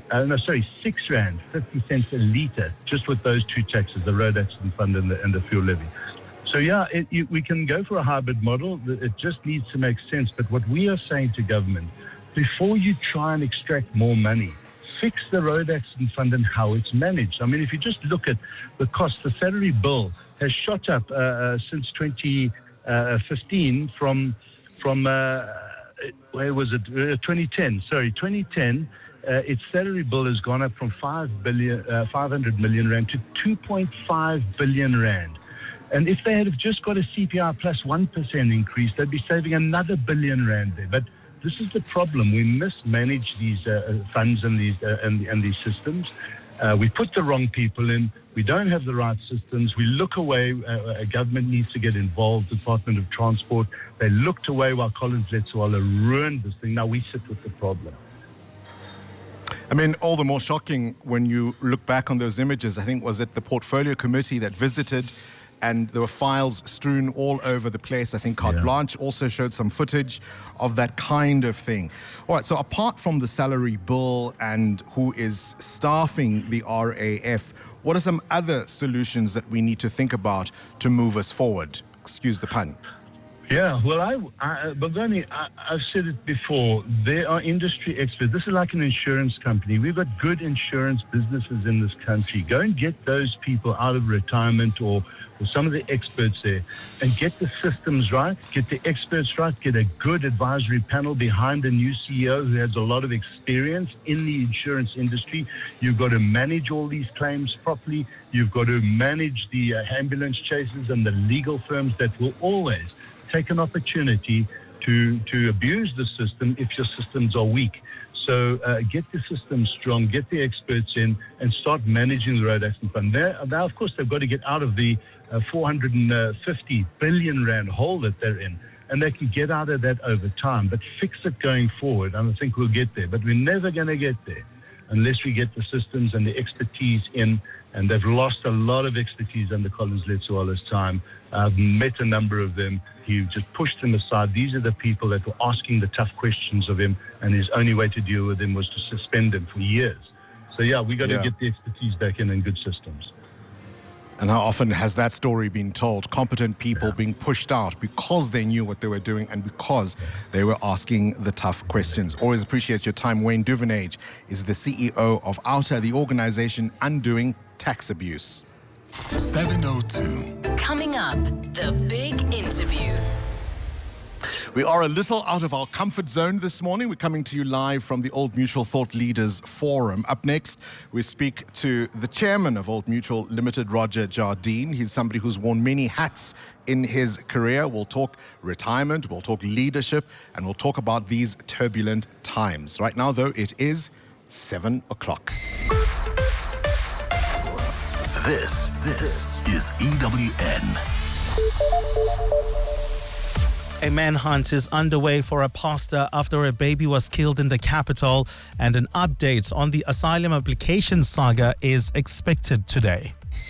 R6.50 a litre, just with those two taxes, the Road Accident Fund and the fuel levy. So yeah, we can go for a hybrid model. It just needs to make sense. But what we are saying to government, before you try and extract more money, fix the Road Accident Fund and how it's managed. I mean, if you just look at the cost, the salary bill has shot up since 2015 from where was it? 2010. Sorry, 2010. Its salary bill has gone up from 500 million Rand to 2.5 billion Rand. And if they had just got a CPI plus 1% increase, they'd be saving another billion Rand there. But this is the problem. We mismanage these funds and these systems. We put the wrong people in. We don't have the right systems. We look away. Government needs to get involved. Department of Transport. They looked away while Collins Letsoala ruined this thing. Now we sit with the problem. I mean, all the more shocking when you look back on those images. I think was it the Portfolio Committee that visited, and there were files strewn all over the place. I think Carte Blanche also showed some footage of that kind of thing. All right, so apart from the salary bill and who is staffing the RAF, what are some other solutions that we need to think about to move us forward? Excuse the pun. Yeah, well, Bongani, I've said it before. There are industry experts. This is like an insurance company. We've got good insurance businesses in this country. Go and get those people out of retirement or some of the experts there and get the systems right, get the experts right, get a good advisory panel behind the new CEO who has a lot of experience in the insurance industry. You've got to manage all these claims properly. You've got to manage the ambulance chasers and the legal firms that will always take an opportunity to abuse the system if your systems are weak. So get the system strong, get the experts in, and start managing the road accident fund. Now, of course, they've got to get out of the 450 billion rand hole that they're in, and they can get out of that over time. But fix it going forward, and I think we'll get there. But we're never going to get there unless we get the systems and the expertise in, and they've lost a lot of expertise under Collins Letsoala's time. I've met a number of them. He just pushed them aside. These are the people that were asking the tough questions of him, and his only way to deal with them was to suspend him for years. So, yeah, we got to get the expertise back in and good systems. And how often has that story been told? Competent people being pushed out because they knew what they were doing and because they were asking the tough questions. Always appreciate your time. Wayne Duvenage is the CEO of OUTA, the organization undoing tax abuse. 7:02. Coming up, the big interview. We are a little out of our comfort zone this morning. We're coming to you live from the Old Mutual Thought Leaders Forum. Up next, we speak to the chairman of Old Mutual Limited, Roger Jardine. He's somebody who's worn many hats in his career. We'll talk retirement, we'll talk leadership, and we'll talk about these turbulent times. Right now, though, it is 7 o'clock. This is EWN. A manhunt is underway for a pastor after a baby was killed in the capital, and an update on the asylum application saga is expected today.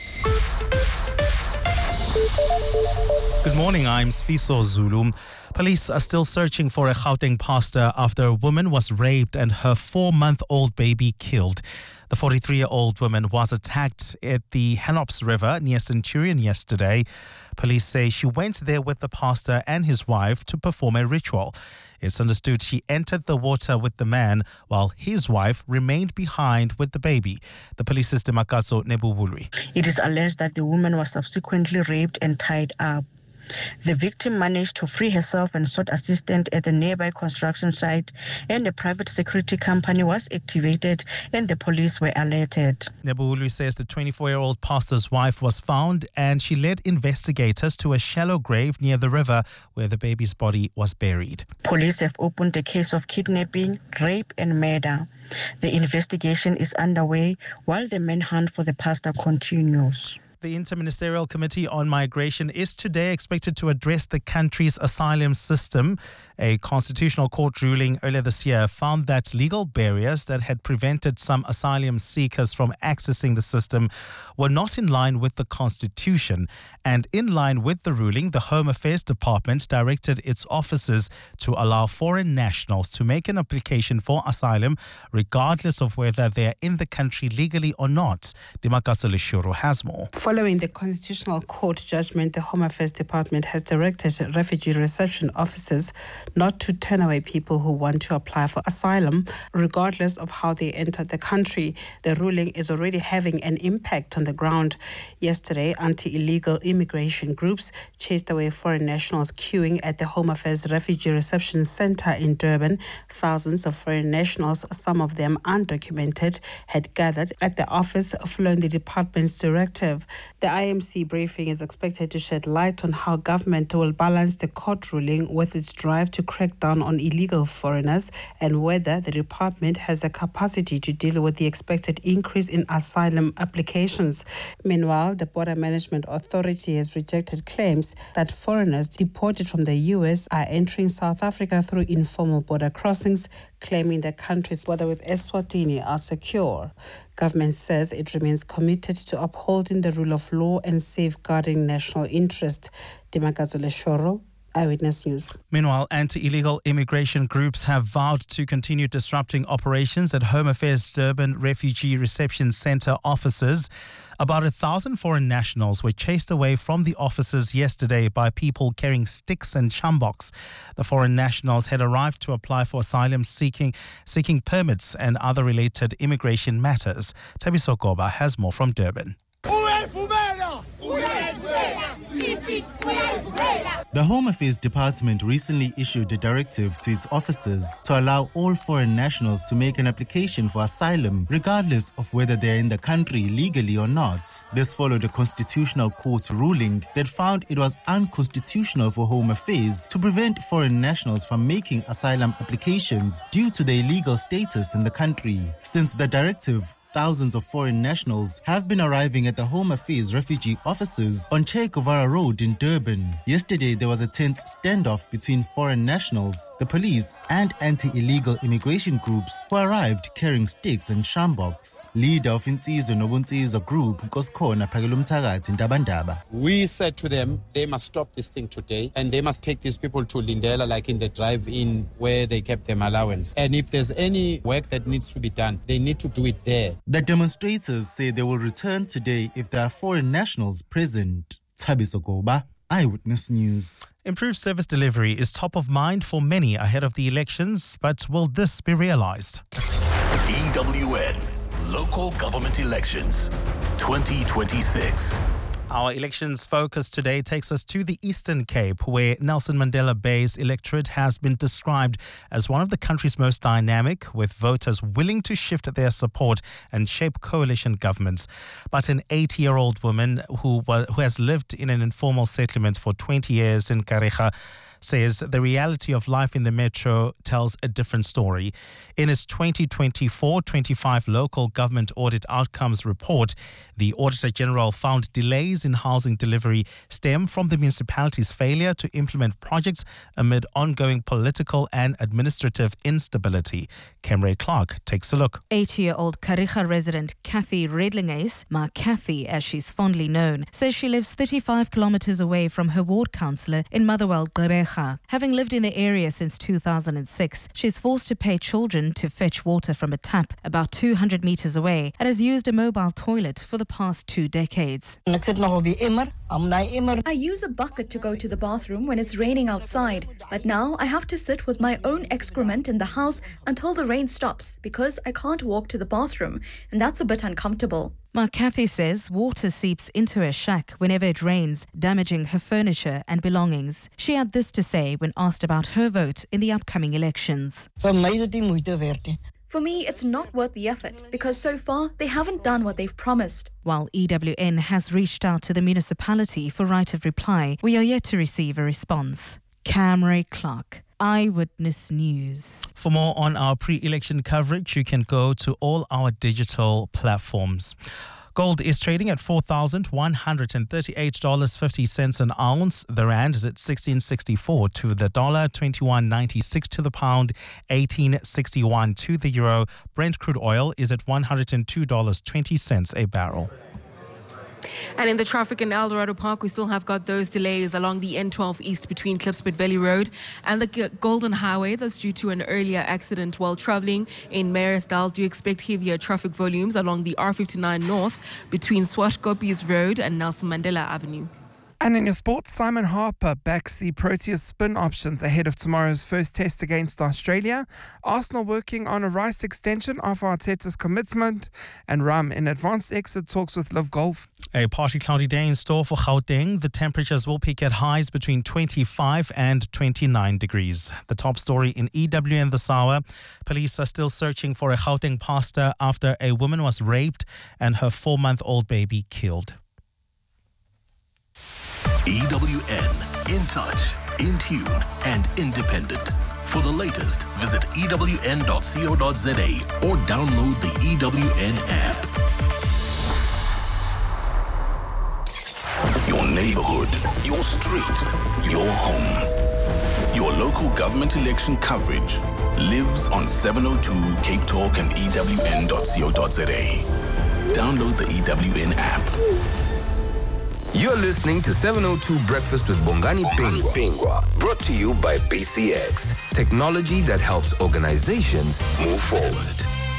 Good morning, I'm Sfiso Zulu. Police are still searching for a Gauteng pastor after a woman was raped and her 4-month-old baby killed. The 43-year-old woman was attacked at the Henops River near Centurion yesterday. Police say she went there with the pastor and his wife to perform a ritual. It's understood she entered the water with the man while his wife remained behind with the baby. The police's Demakatso Nebubulwi. It is alleged that the woman was subsequently raped and tied up. The victim managed to free herself and sought assistance at a nearby construction site, and a private security company was activated and the police were alerted. Nebulwi says the 24-year-old pastor's wife was found and she led investigators to a shallow grave near the river where the baby's body was buried. Police have opened a case of kidnapping, rape and murder. The investigation is underway while the manhunt for the pastor continues. The Interministerial Committee on Migration is today expected to address the country's asylum system. A constitutional court ruling earlier this year found that legal barriers that had prevented some asylum seekers from accessing the system were not in line with the Constitution. And in line with the ruling, the Home Affairs Department directed its officers to allow foreign nationals to make an application for asylum regardless of whether they are in the country legally or not. Dimakatso Leshuru has more. Following the Constitutional Court judgment, the Home Affairs Department has directed refugee reception officers not to turn away people who want to apply for asylum, regardless of how they entered the country. The ruling is already having an impact on the ground. Yesterday, anti-illegal immigration groups chased away foreign nationals queuing at the Home Affairs Refugee Reception Center in Durban. Thousands of foreign nationals, some of them undocumented, had gathered at the office following the department's directive. The IMC briefing is expected to shed light on how government will balance the court ruling with its drive to crack down on illegal foreigners and whether the department has the capacity to deal with the expected increase in asylum applications. Meanwhile, the Border Management Authority has rejected claims that foreigners deported from the U.S. are entering South Africa through informal border crossings, claiming the country's border with Eswatini are secure. Government says it remains committed to upholding the rule of law and safeguarding national interest. Dimakatso Leshoro, Eyewitness News. Meanwhile, anti-illegal immigration groups have vowed to continue disrupting operations at Home Affairs Durban Refugee Reception Centre offices. About 1,000 foreign nationals were chased away from the offices yesterday by people carrying sticks and chamboks. The foreign nationals had arrived to apply for asylum seeking permits and other related immigration matters. Tabiso Goba has more from Durban. The Home Affairs Department recently issued a directive to its officers to allow all foreign nationals to make an application for asylum, regardless of whether they are in the country legally or not. This followed a constitutional court ruling that found it was unconstitutional for Home Affairs to prevent foreign nationals from making asylum applications due to their illegal status in the country. Since the directive, thousands of foreign nationals have been arriving at the Home Affairs refugee offices on Che Guevara Road in Durban. Yesterday, there was a tense standoff between foreign nationals, the police, and anti-illegal immigration groups who arrived carrying sticks and shamboks. Leader of Insizwe Nobuntsizwa Group, Nkosikhona Phakelomthakathi in Ndabandaba. We said to them, they must stop this thing today, and they must take these people to Lindela, like in the drive-in where they kept them allowance. And if there's any work that needs to be done, they need to do it there. The demonstrators say they will return today if there are foreign nationals present. Thabiso Goba, Eyewitness News. Improved service delivery is top of mind for many ahead of the elections, but will this be realized? EWN, Local Government Elections 2026. Our elections focus today takes us to the Eastern Cape, where Nelson Mandela Bay's electorate has been described as one of the country's most dynamic, with voters willing to shift their support and shape coalition governments. But an 80-year-old woman who has lived in an informal settlement for 20 years in Kareha says the reality of life in the metro tells a different story. In its 2024-25 local government audit outcomes report, the Auditor General found delays in housing delivery stem from the municipality's failure to implement projects amid ongoing political and administrative instability. Camry Clark takes a look. 80-year-old Kareha resident Kathy Redlingace, Ma Kathy as she's fondly known, says she lives 35 kilometers away from her ward councillor in Motherwell, Gqeberha. Having lived in the area since 2006, she's forced to pay children to fetch water from a tap about 200 meters away and has used a mobile toilet for the past 2 decades. I use a bucket to go to the bathroom when it's raining outside, but now I have to sit with my own excrement in the house until the rain stops because I can't walk to the bathroom, and that's a bit uncomfortable. Ma Kathy says water seeps into her shack whenever it rains, damaging her furniture and belongings. She had this to say when asked about her vote in the upcoming elections. For me, it's not worth the effort because so far they haven't done what they've promised. While EWN has reached out to the municipality for right of reply, we are yet to receive a response. Camry Clark, Eyewitness News. For more on our pre-election coverage, you can go to all our digital platforms. Gold is trading at $4,138.50 an ounce. The rand is at 16.64 to the dollar, 21.96 to the pound, 18.61 to the euro. Brent crude oil is at $102.20 a barrel. And in the traffic in El Dorado Park, we still have got those delays along the N12 East between Klipspruit Valley Road and the Golden Highway. That's due to an earlier accident while traveling in Marisdal. Do you expect heavier traffic volumes along the R59 North between Swartkopjes Road and Nelson Mandela Avenue? And in your sports, Simon Harper backs the Proteas spin options ahead of tomorrow's first test against Australia. Arsenal working on a Rice extension after Arteta's commitment, and Ram in advanced exit talks with Live Golf. A partly cloudy day in store for Gauteng. The temperatures will peak at highs between 25 and 29 degrees. The top story in EWN this hour. Police are still searching for a Gauteng pastor after a woman was raped and her 4-month-old baby killed. EWN, in touch, in tune, and independent. For the latest, visit ewn.co.za or download the EWN app. Your neighborhood, your street, your home. Your local government election coverage lives on 702 Cape Talk and ewn.co.za. Download the EWN app. You're listening to 702 Breakfast with Bongani Pingwa. Brought to you by BCX. Technology that helps organizations move forward.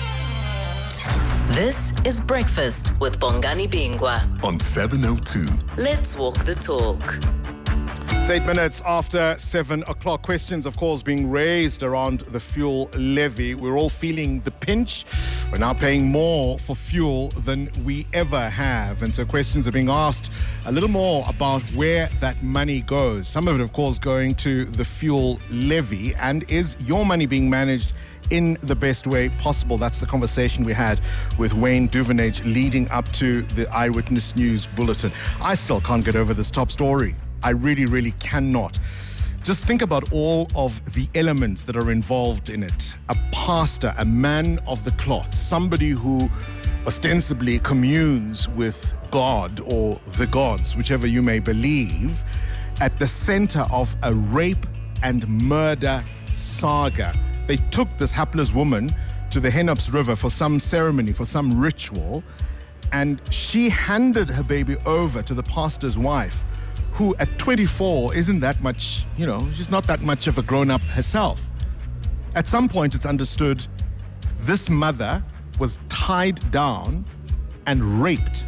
This is Breakfast with Bongani Bingwa on 702. Let's walk the talk. It's 8 minutes after 7 o'clock. Questions, of course, being raised around the fuel levy. We're all feeling the pinch. We're now paying more for fuel than we ever have. And so questions are being asked a little more about where that money goes. Some of it, of course, going to the fuel levy. And is your money being managed in the best way possible? That's the conversation we had with Wayne Duvenage leading up to the Eyewitness News Bulletin. I still can't get over this top story. I really, really cannot. Just think about all of the elements that are involved in it. A pastor, a man of the cloth, somebody who ostensibly communes with God or the gods, whichever you may believe, at the center of a rape and murder saga. They took this hapless woman to the Hennops River for some ceremony, for some ritual, and she handed her baby over to the pastor's wife, who at 24 isn't that much, she's not that much of a grown-up herself. At some point, it's understood this mother was tied down and raped.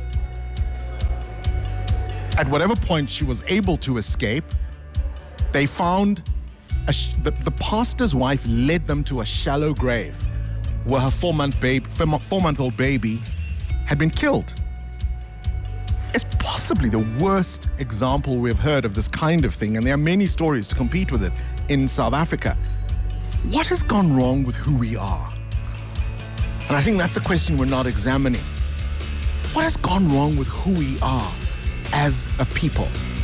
At whatever point she was able to escape, they found the pastor's wife led them to a shallow grave where her 4-month-old baby had been killed. It's possibly the worst example we've heard of this kind of thing, and there are many stories to compete with it in South Africa. What has gone wrong with who we are? And I think that's a question we're not examining. What has gone wrong with who we are as a people?